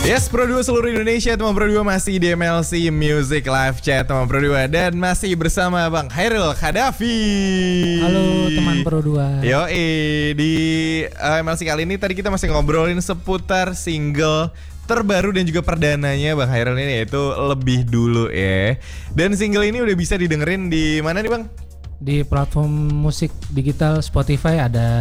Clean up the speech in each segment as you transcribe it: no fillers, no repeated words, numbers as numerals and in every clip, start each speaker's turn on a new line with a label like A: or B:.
A: Yes, Pro 2 seluruh Indonesia, teman Pro 2 masih di MLC Music Live Chat teman Pro 2 dan masih bersama Bang Khairil Khadafi.
B: Halo teman Pro 2.
A: Di MLC kali ini tadi kita masih ngobrolin seputar single terbaru dan juga perdananya Bang Khairil ini, yaitu Lebih Dulu ya. Dan single ini udah bisa didengerin di mana nih Bang?
B: Di platform musik digital Spotify ada.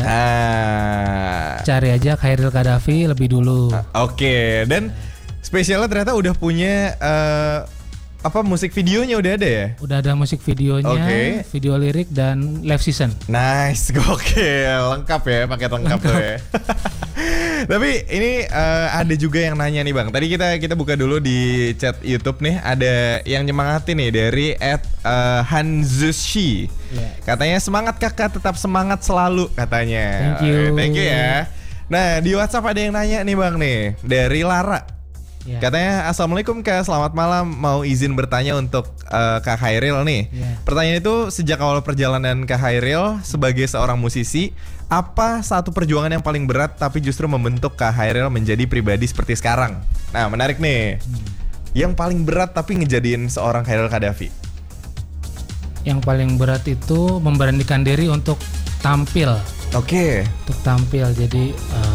B: Cari aja Khairil Khadafi Lebih Dulu.
A: Oke. Dan spesialnya ternyata udah punya musik videonya udah ada ya?
B: Udah ada musik videonya, video lirik dan live season.
A: Nice, gokil, lengkap ya, paket lengkap tuh ya. Tapi ini ada juga yang nanya nih Bang. Tadi kita buka dulu di chat YouTube nih, ada yang nyemangatin nih dari @hanzushi. Yeah. Katanya semangat kakak, tetap semangat selalu katanya.
B: Thank you
A: ya. Nah di WhatsApp ada yang nanya nih Bang nih dari Lara. Yeah. Katanya Assalamualaikum Kak, selamat malam. Mau izin bertanya untuk Kak Khairil nih. Yeah. Pertanyaan itu, sejak awal perjalanan Kak Khairil sebagai seorang musisi, apa satu perjuangan yang paling berat tapi justru membentuk Kak Khairil menjadi pribadi seperti sekarang? Nah menarik nih. Yang paling berat tapi ngejadiin seorang Khairil Khadafi.
B: Yang paling berat itu memberanikan diri untuk tampil.
A: Oke.
B: Untuk tampil. Jadi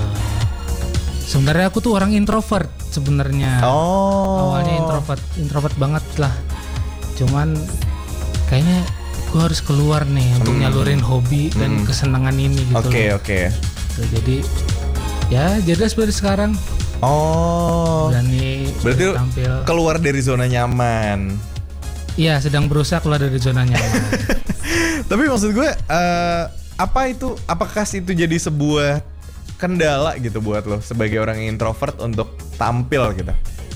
B: sebenarnya aku tuh orang introvert sebenarnya. Awalnya introvert banget lah. Cuman kayaknya gue harus keluar nih untuk nyalurin hobi dan kesenangan ini gitu.
A: Oke.
B: Jadi ya jadi seperti sekarang. Berani
A: berarti
B: tampil.
A: Keluar dari zona nyaman.
B: Iya, sedang berusaha keluar dari zona nyaman.
A: Tapi maksud gue apakah itu jadi sebuah kendala gitu buat lo sebagai orang yang introvert untuk tampil gitu?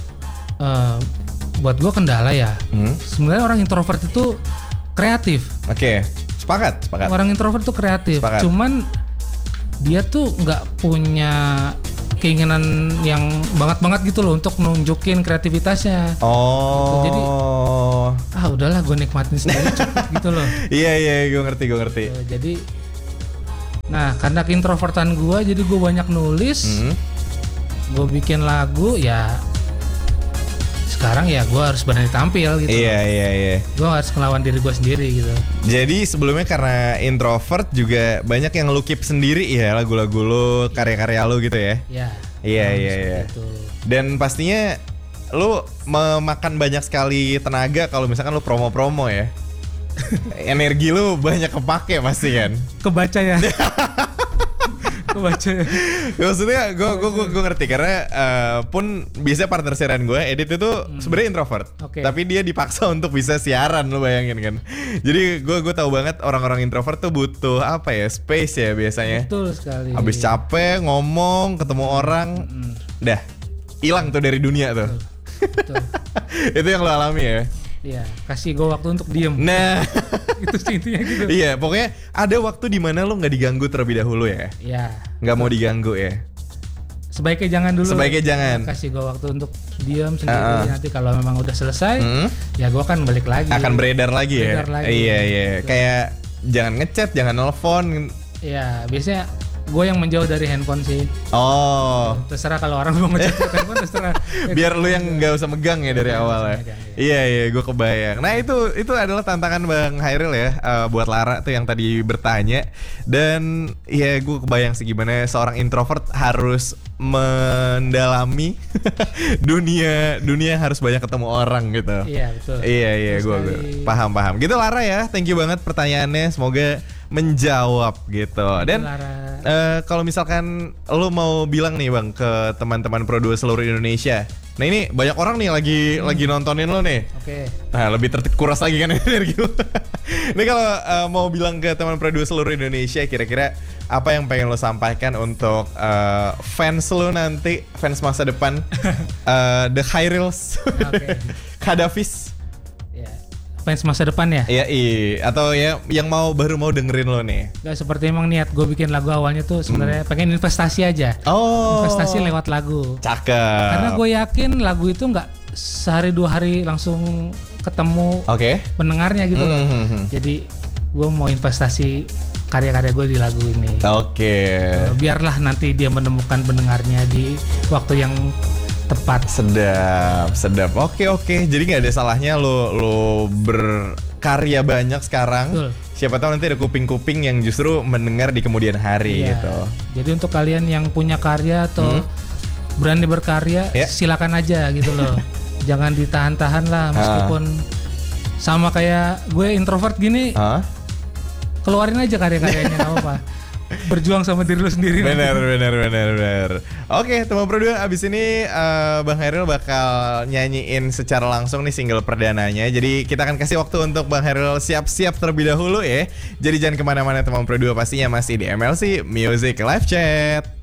B: Buat gue kendala ya. Sebenarnya orang introvert itu kreatif.
A: Oke, sepakat.
B: Orang introvert itu kreatif.
A: Sepakat.
B: Cuman dia tuh nggak punya keinginan yang banget gitu loh untuk nunjukin kreativitasnya. Gitu. Jadi udahlah gue nikmatin sendiri cukup gitu loh.
A: Iya, gue ngerti.
B: Jadi nah, karena keintrovertan gue, jadi gue banyak nulis, gue bikin lagu ya. Sekarang ya gue harus berani tampil gitu.
A: Iya.
B: Gue harus melawan diri gue sendiri gitu.
A: Jadi sebelumnya karena introvert juga banyak yang lu keep sendiri ya, lagu-lagu lu, karya-karya lu gitu ya. Iya. Dan pastinya lu memakan banyak sekali tenaga kalau misalkan lu promo-promo ya. Energi lu banyak kepake pasti kan.
B: Kebaca ya.
A: Maksudnya gue ngerti karena pun biasanya partner siaran gue Edit itu sebenarnya introvert, tapi dia dipaksa untuk bisa siaran, lo bayangin kan. Jadi gue tahu banget orang-orang introvert tuh butuh space ya biasanya.
B: Betul sekali.
A: Habis capek ngomong ketemu orang, dah hilang tuh dari dunia tuh.
B: Betul.
A: Itu yang lo alami ya.
B: Iya, kasih gue waktu untuk diem.
A: Nah,
B: itu sih intinya gitu.
A: Iya, pokoknya ada waktu di mana lo nggak diganggu terlebih dahulu ya.
B: Iya.
A: Nggak mau diganggu ya.
B: Sebaiknya jangan dulu. Kasih gue waktu untuk diem sendiri. Nanti kalau memang udah selesai, ya gue akan balik lagi.
A: Akan beredar lagi ya. Iya.
B: Gitu.
A: Kayak jangan ngechat, jangan nelfon.
B: Iya, biasanya gue yang menjauh dari handphone sih. Terserah kalau orang mau ngechat handphone, terserah.
A: Biar lu yang nggak usah megang ya dari awal ya. Iya, gue kebayang. Nah itu adalah tantangan Bang Khairil ya, buat Lara tuh yang tadi bertanya. Dan ya gue kebayang sih gimana seorang introvert harus mendalami dunia yang harus banyak ketemu orang gitu.
B: Iya betul.
A: Iya, gue paham. Gitu Lara ya, thank you banget pertanyaannya. Semoga menjawab gitu. Dan kalau misalkan lo mau bilang nih Bang ke teman-teman Pro 2 seluruh Indonesia. Nah ini banyak orang nih lagi nontonin lo nih.
B: Oke.
A: Nah lebih terkuras lagi kan energi lo. Ini kalau mau bilang ke teman Pro 2 seluruh Indonesia, kira-kira apa yang pengen lo sampaikan untuk fans lo nanti, fans masa depan, The Khairils, Khadafis.
B: Fans masa depan ya?
A: Iya, atau ya yang baru mau dengerin lo nih.
B: Gak seperti emang niat gue bikin lagu awalnya tuh sebenarnya pengen investasi aja. Investasi lewat lagu.
A: Cakep.
B: Karena gue yakin lagu itu nggak sehari 2 hari langsung ketemu pendengarnya gitu loh. Jadi gue mau investasi karya-karya gue di lagu ini.
A: Biarlah
B: nanti dia menemukan pendengarnya di waktu yang tepat.
A: Sedap. Oke. Jadi nggak ada salahnya lo berkarya banyak sekarang. Betul. Siapa tahu nanti ada kuping-kuping yang justru mendengar di kemudian hari gitu.
B: Jadi untuk kalian yang punya karya atau berani berkarya, silakan aja gitu loh. Jangan ditahan-tahan lah, meskipun sama kayak gue introvert gini. Keluarin aja karya-karyanya, nggak apa-apa. Berjuang sama diri lu sendiri.
A: Bener. Oke, teman Pro 2, abis ini Bang Hairil bakal nyanyiin secara langsung nih single perdananya. Jadi kita akan kasih waktu untuk Bang Hairil siap-siap terlebih dahulu ya. Jadi jangan kemana-mana teman Pro 2, pastinya masih di MLC Music Live Chat.